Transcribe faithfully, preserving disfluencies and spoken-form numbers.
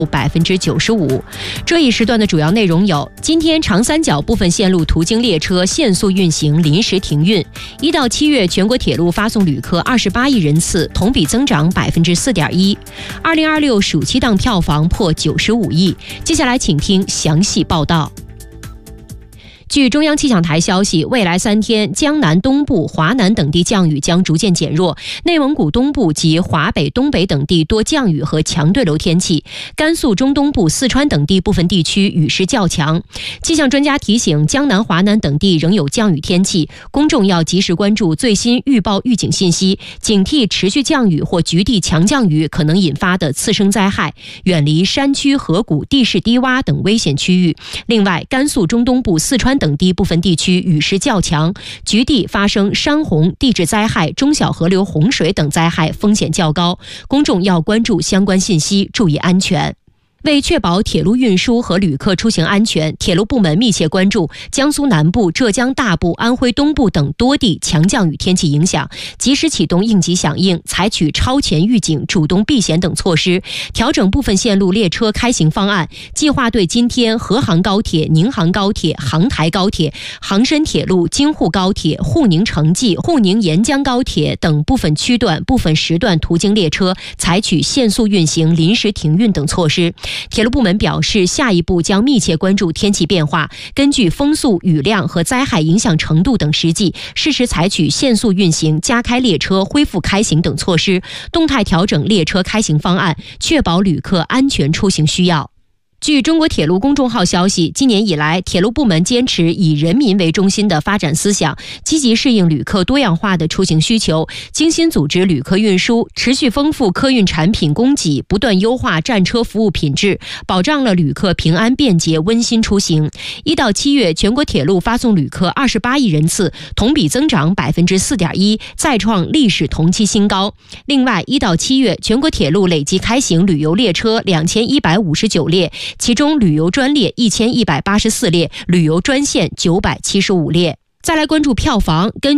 百分之九十五。这一时段的主要内容有：今天长三角部分线路途经列车限速运行，临时停运。一到七月全国铁路发送旅客二十八亿人次，同比增长百分之四点一。二零二六暑期档票房破九十五亿。接下来请听详细报道。据中央气象台消息，未来三天，江南东部、华南等地降雨将逐渐减弱，内蒙古东部及华北、东北等地多降雨和强对流天气，甘肃中东部、四川等地部分地区雨势较强。气象专家提醒，江南、华南等地仍有降雨天气，公众要及时关注最新预报预警信息，警惕持续降雨或局地强降雨可能引发的次生灾害，远离山区、河谷、地势低洼等危险区域。另外，甘肃中东部、四川等地部分地区雨势较强，局地发生山洪、地质灾害、中小河流洪水等灾害风险较高，公众要关注相关信息，注意安全。为确保铁路运输和旅客出行安全，铁路部门密切关注江苏南部、浙江大部、安徽东部等多地强降雨天气影响，及时启动应急响应，采取超前预警、主动避险等措施，调整部分线路列车开行方案，计划对今天河杭高铁、宁杭高铁、杭台高铁、杭深铁路、京沪高铁、沪宁城际、沪宁沿江高铁等部分区段、部分时段途经列车采取限速运行、临时停运等措施。铁路部门表示，下一步将密切关注天气变化，根据风速、雨量和灾害影响程度等实际，适时采取限速运行、加开列车、恢复开行等措施，动态调整列车开行方案，确保旅客安全出行需要。据中国铁路公众号消息，今年以来，铁路部门坚持以人民为中心的发展思想，积极适应旅客多样化的出行需求，精心组织旅客运输，持续丰富客运产品供给，不断优化战车服务品质，保障了旅客平安便捷、温馨出行。一到七月，全国铁路发送旅客二十八亿人次，同比增长百分之四点一，再创历史同期新高。另外，一到七月，全国铁路累计开行旅游列车两千一百五十九列。其中旅游专列一千一百八十四列，旅游专线九百七十五列。再来关注票房，根